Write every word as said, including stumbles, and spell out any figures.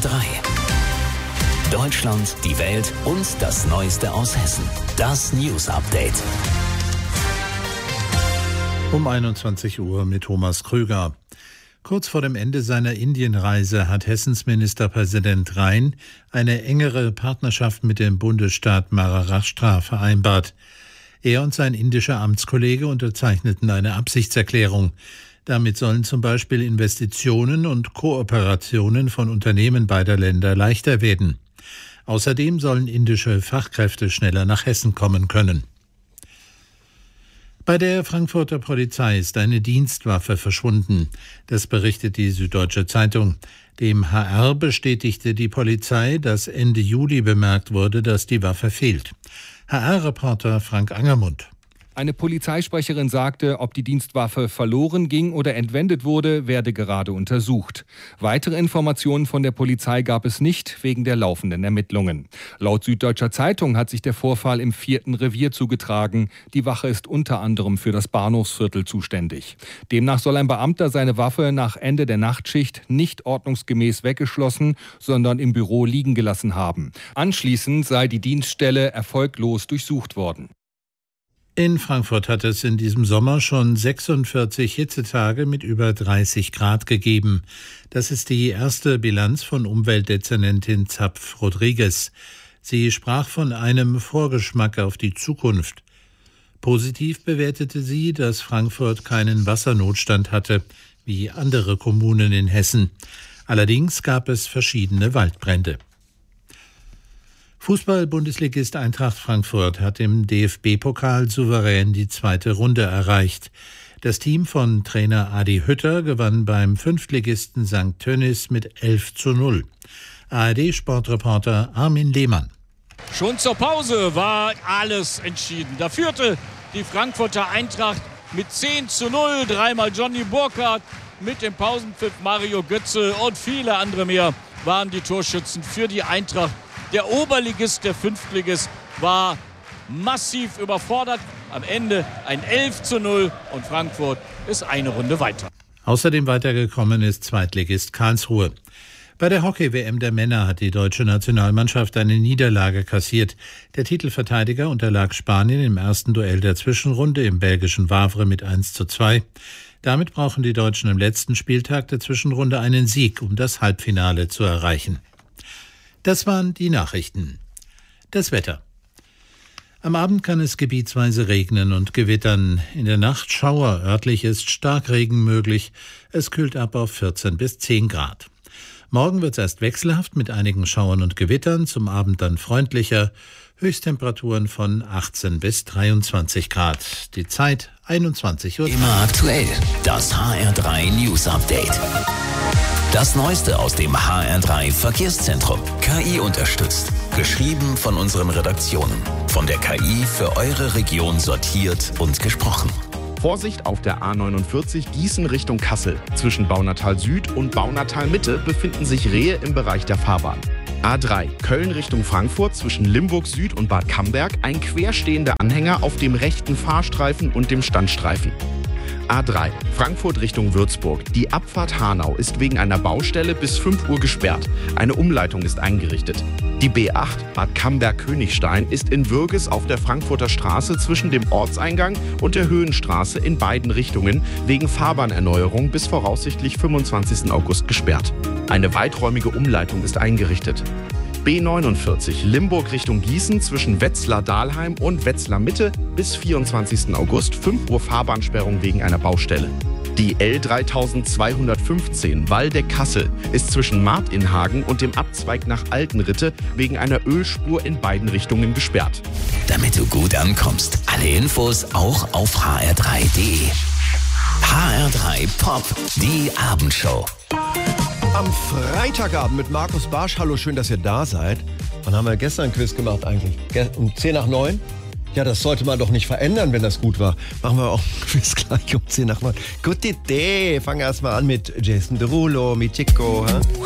drei. Deutschland, die Welt und das Neueste aus Hessen. Das News Update. Um einundzwanzig Uhr mit Thomas Krüger. Kurz vor dem Ende seiner Indienreise hat Hessens Ministerpräsident Rhein eine engere Partnerschaft mit dem Bundesstaat Maharashtra vereinbart. Er und sein indischer Amtskollege unterzeichneten eine Absichtserklärung. Damit sollen zum Beispiel Investitionen und Kooperationen von Unternehmen beider Länder leichter werden. Außerdem sollen indische Fachkräfte schneller nach Hessen kommen können. Bei der Frankfurter Polizei ist eine Dienstwaffe verschwunden. Das berichtet die Süddeutsche Zeitung. Dem H R bestätigte die Polizei, dass Ende Juli bemerkt wurde, dass die Waffe fehlt. H R-Reporter Frank Angermund. Eine Polizeisprecherin sagte, ob die Dienstwaffe verloren ging oder entwendet wurde, werde gerade untersucht. Weitere Informationen von der Polizei gab es nicht, wegen der laufenden Ermittlungen. Laut Süddeutscher Zeitung hat sich der Vorfall im vierten Revier zugetragen. Die Wache ist unter anderem für das Bahnhofsviertel zuständig. Demnach soll ein Beamter seine Waffe nach Ende der Nachtschicht nicht ordnungsgemäß weggeschlossen, sondern im Büro liegen gelassen haben. Anschließend sei die Dienststelle erfolglos durchsucht worden. In Frankfurt hat es in diesem Sommer schon sechsundvierzig Hitzetage mit über dreißig Grad gegeben. Das ist die erste Bilanz von Umweltdezernentin Zapf-Rodriguez. Sie sprach von einem Vorgeschmack auf die Zukunft. Positiv bewertete sie, dass Frankfurt keinen Wassernotstand hatte, wie andere Kommunen in Hessen. Allerdings gab es verschiedene Waldbrände. Fußball-Bundesligist Eintracht Frankfurt hat im D F B-Pokal souverän die zweite Runde erreicht. Das Team von Trainer Adi Hütter gewann beim Fünftligisten Sankt Tönnies mit elf zu null. A R D-Sportreporter Armin Lehmann. Schon zur Pause war alles entschieden. Da führte die Frankfurter Eintracht mit zehn zu null. Dreimal Johnny Burkhardt, mit dem Pausenpfiff Mario Götze und viele andere mehr waren die Torschützen für die Eintracht. Der Oberligist, der Fünftligist, war massiv überfordert. Am Ende ein elf zu null und Frankfurt ist eine Runde weiter. Außerdem weitergekommen ist Zweitligist Karlsruhe. Bei der Hockey-W M der Männer hat die deutsche Nationalmannschaft eine Niederlage kassiert. Der Titelverteidiger unterlag Spanien im ersten Duell der Zwischenrunde im belgischen Wavre mit eins zu zwei. Damit brauchen die Deutschen im letzten Spieltag der Zwischenrunde einen Sieg, um das Halbfinale zu erreichen. Das waren die Nachrichten. Das Wetter. Am Abend kann es gebietsweise regnen und gewittern. In der Nacht Schauer, örtlich ist Starkregen möglich. Es kühlt ab auf vierzehn bis zehn Grad. Morgen wird es erst wechselhaft mit einigen Schauern und Gewittern, zum Abend dann freundlicher. Höchsttemperaturen von achtzehn bis dreiundzwanzig Grad. Die Zeit einundzwanzig Uhr. Immer aktuell. Das H R drei News Update. Das Neueste aus dem H R drei Verkehrszentrum. K I unterstützt. Geschrieben von unseren Redaktionen. Von der K I für eure Region sortiert und gesprochen. Vorsicht auf der A neunundvierzig Gießen Richtung Kassel. Zwischen Baunatal Süd und Baunatal Mitte befinden sich Rehe im Bereich der Fahrbahn. A drei Köln Richtung Frankfurt zwischen Limburg Süd und Bad Camberg ein querstehender Anhänger auf dem rechten Fahrstreifen und dem Standstreifen. A drei Frankfurt Richtung Würzburg. Die Abfahrt Hanau ist wegen einer Baustelle bis fünf Uhr gesperrt. Eine Umleitung ist eingerichtet. Die B acht Bad Camberg-Königstein ist in Würges auf der Frankfurter Straße zwischen dem Ortseingang und der Höhenstraße in beiden Richtungen wegen Fahrbahnerneuerung bis voraussichtlich fünfundzwanzigsten August gesperrt. Eine weiträumige Umleitung ist eingerichtet. B neunundvierzig Limburg Richtung Gießen zwischen Wetzlar-Dahlheim und Wetzlar-Mitte bis vierundzwanzigsten August fünf Uhr Fahrbahnsperrung wegen einer Baustelle. Die L dreitausendzweihundertfünfzehn Waldeck-Kassel ist zwischen Martinhagen und dem Abzweig nach Altenritte wegen einer Ölspur in beiden Richtungen gesperrt. Damit du gut ankommst, alle Infos auch auf h r drei punkt d e. H R drei Pop, die Abendshow. Am Freitagabend mit Markus Barsch. Hallo, schön, dass ihr da seid. Wann haben wir gestern ein Quiz gemacht eigentlich? Um zehn nach neun? Ja, das sollte man doch nicht verändern, wenn das gut war. Machen wir auch ein Quiz gleich um zehn nach neun. Gute Idee. Fangen wir erstmal an mit Jason Derulo, mit Chico. Hä?